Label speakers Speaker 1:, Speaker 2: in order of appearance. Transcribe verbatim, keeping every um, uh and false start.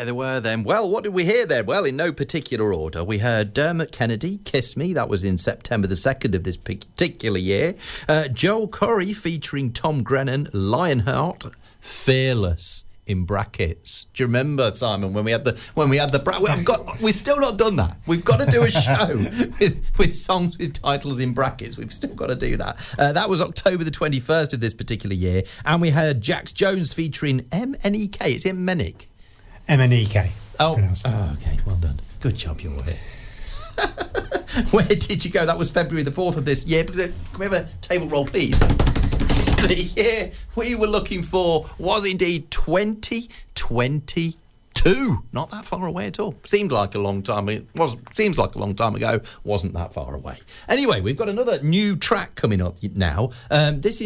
Speaker 1: Yeah, there were then. Well, what did we hear then? Well, in no particular order. We heard Dermot Kennedy, Kiss Me. That was in September the second of this particular year. Uh, Joel Corry featuring Tom Grennan, Lionheart, Fearless. In brackets. Do you remember, Simon, when we had the when we had the bra- we've got we've still not done that. We've got to do a show with with songs with titles in brackets. We've still got to do that. Uh, that was October the twenty-first of this particular year, and we heard Jax Jones featuring M N E K. It's in Menick.
Speaker 2: M N E K.
Speaker 1: Oh, oh, okay, well done. Good job, you're here. Where did you go? That was February the fourth of this year. Can we have a table roll, please? The year we were looking for was indeed twenty twenty-two. Not that far away at all. Seemed like a long time. It was seems like a long time ago. Wasn't that far away. Anyway, we've got another new track coming up now. Um, this is